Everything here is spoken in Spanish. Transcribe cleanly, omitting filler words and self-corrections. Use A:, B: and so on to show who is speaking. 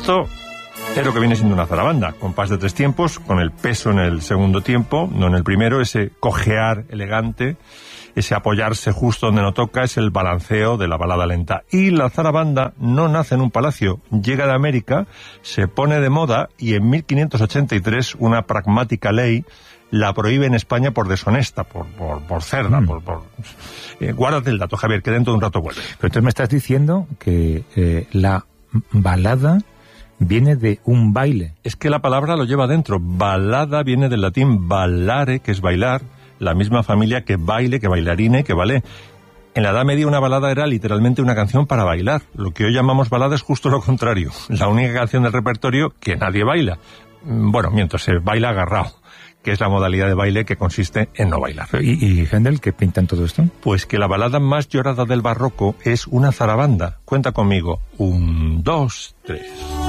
A: Esto es lo que viene siendo una zarabanda, compás de 3 tiempos, con el peso en el segundo tiempo, no en el primero, ese cojear elegante, ese apoyarse justo donde no toca, es el balanceo de la balada lenta. Y la zarabanda no nace en un palacio, llega de América, se pone de moda y en 1583 una pragmática ley la prohíbe en España por deshonesta, por cerda, guárdate el dato, Javier, que dentro de un rato vuelve.
B: Pero entonces me estás diciendo que la balada viene de un baile.
A: Es que la palabra lo lleva dentro. Balada viene del latín ballare, que es bailar, la misma familia que baile, que bailarine, que ballet. En la Edad Media una balada era literalmente una canción para bailar. Lo que hoy llamamos balada es justo lo contrario. La única canción del repertorio que nadie baila. Bueno, mientras se baila agarrado, que es la modalidad de baile que consiste en no bailar.
B: ¿Y Händel qué pinta en todo esto?
A: Pues que la balada más llorada del barroco es una zarabanda. Cuenta conmigo. 1, 2, 3...